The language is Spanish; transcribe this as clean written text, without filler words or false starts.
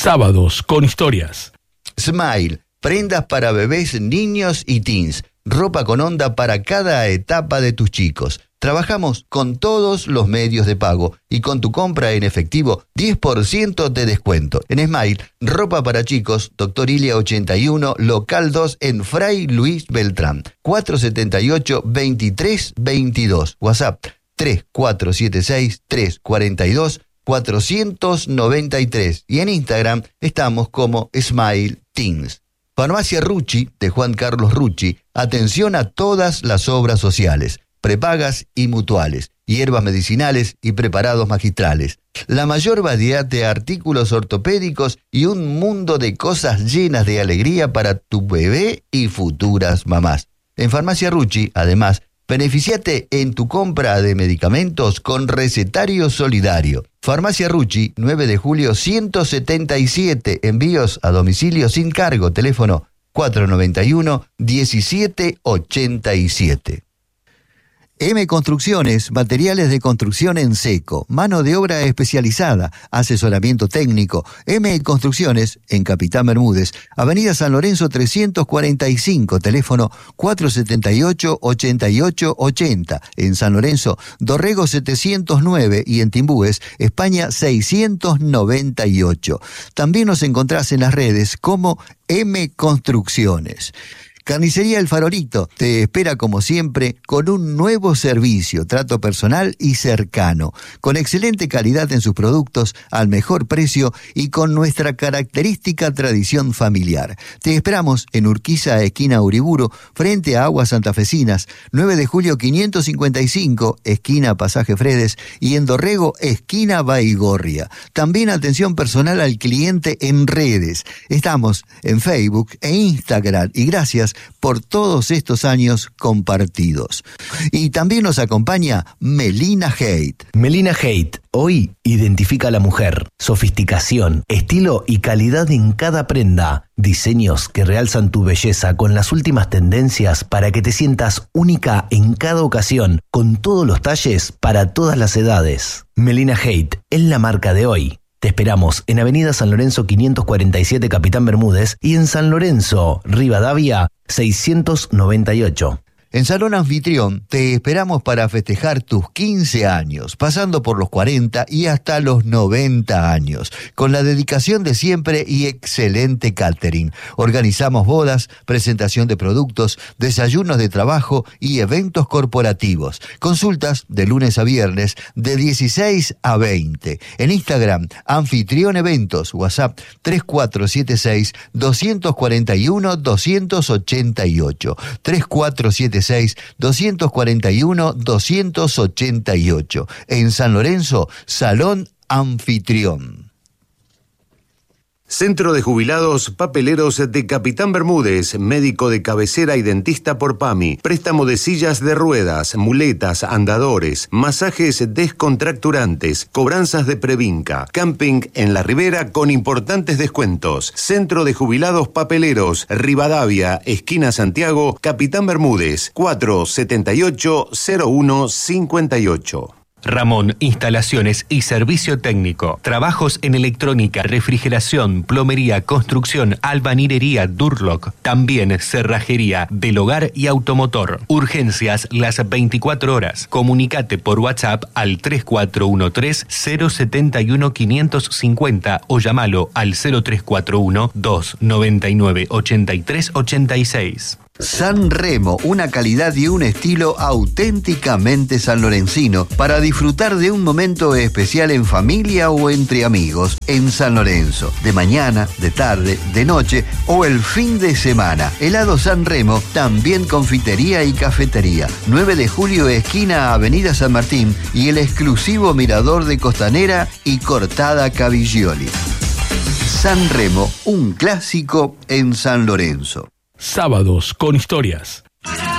Sábados con historias. Smile, prendas para bebés, niños y teens. Ropa con onda para cada etapa de tus chicos. Trabajamos con todos los medios de pago y con tu compra en efectivo, 10% de descuento. En Smile, ropa para chicos, Dr. Ilia 81, local 2 en Fray Luis Beltrán. 478-2322. WhatsApp 3476-342-493. Y en Instagram estamos como Smile Teens. Farmacia Rucci, de Juan Carlos Rucci, atención a todas las obras sociales, prepagas y mutuales, hierbas medicinales y preparados magistrales. La mayor variedad de artículos ortopédicos y un mundo de cosas llenas de alegría para tu bebé y futuras mamás. En Farmacia Rucci, además, beneficiate en tu compra de medicamentos con recetario solidario. Farmacia Rucci, 9 de julio 177, envíos a domicilio sin cargo, teléfono 491-1787. M Construcciones, materiales de construcción en seco, mano de obra especializada, asesoramiento técnico. M Construcciones, en Capitán Bermúdez, Avenida San Lorenzo 345, teléfono 478-8880. En San Lorenzo, Dorrego 709 y en Timbúes, España 698. También nos encontrás en las redes como M Construcciones. Carnicería El Farolito te espera como siempre con un nuevo servicio, trato personal y cercano, con excelente calidad en sus productos, al mejor precio y con nuestra característica tradición familiar. Te esperamos en Urquiza, esquina Uriburu, frente a Aguas Santafesinas, 9 de julio 555, esquina Pasaje Fredes, y en Dorrego, esquina Baigorria. También atención personal al cliente en redes. Estamos en Facebook e Instagram y gracias por todos estos años compartidos. Y también nos acompaña Melina Haidt. Melina Haidt, hoy identifica a la mujer. Sofisticación, estilo y calidad en cada prenda. Diseños que realzan tu belleza con las últimas tendencias para que te sientas única en cada ocasión, con todos los talles para todas las edades. Melina Haidt es la marca de hoy. Te esperamos en Avenida San Lorenzo 547 Capitán Bermúdez y en San Lorenzo, Rivadavia 698. En Salón Anfitrión te esperamos para festejar tus 15 años, pasando por los 40 y hasta los 90 años, con la dedicación de siempre y excelente catering. Organizamos bodas, presentación de productos, desayunos de trabajo y eventos corporativos. Consultas de lunes a viernes de 16 a 20. En Instagram, Anfitrión Eventos, WhatsApp 3476-241-288. 3476-241-288. En San Lorenzo, Salón Anfitrión. Centro de Jubilados Papeleros de Capitán Bermúdez, médico de cabecera y dentista por PAMI, préstamo de sillas de ruedas, muletas, andadores, masajes descontracturantes, cobranzas de Previnca, camping en la Ribera con importantes descuentos. Centro de Jubilados Papeleros, Rivadavia, esquina Santiago, Capitán Bermúdez, 478-0158. Ramón, instalaciones y servicio técnico. Trabajos en electrónica, refrigeración, plomería, construcción, albañilería, Durlock. También cerrajería del hogar y automotor. Urgencias las 24 horas. Comunicate por WhatsApp al 3413-071-550 o llámalo al 0341-299-8386. San Remo, una calidad y un estilo auténticamente sanlorencino para disfrutar de un momento especial en familia o entre amigos en San Lorenzo, de mañana, de tarde, de noche o el fin de semana. Helado San Remo, también confitería y cafetería. 9 de julio, esquina Avenida San Martín y el exclusivo mirador de Costanera y Cortada Caviglioli. San Remo, un clásico en San Lorenzo. Sábados con historias.